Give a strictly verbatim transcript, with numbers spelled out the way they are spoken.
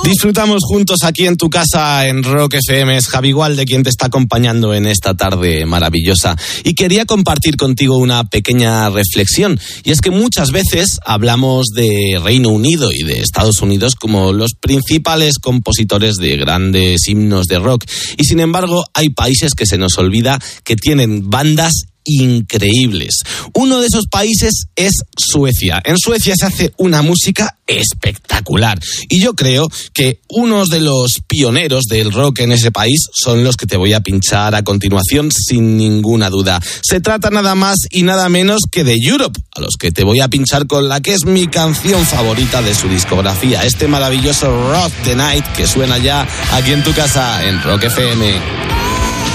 Disfrutamos juntos aquí en tu casa en Rock F M. Es Javi Gual de quien te está acompañando en esta tarde maravillosa. Y quería compartir contigo una pequeña reflexión. Y es que muchas veces hablamos de Reino Unido y de Estados Unidos como los principales compositores de grandes himnos de rock. Y sin embargo, hay países que se nos olvida que tienen bandas increíbles. Uno de esos países es Suecia. En Suecia se hace una música espectacular. Y yo creo que unos de los pioneros del rock en ese país son los que te voy a pinchar a continuación sin ninguna duda. Se trata nada más y nada menos que de Europe, a los que te voy a pinchar con la que es mi canción favorita de su discografía, este maravilloso Rock the Night que suena ya aquí en tu casa en Rock F M.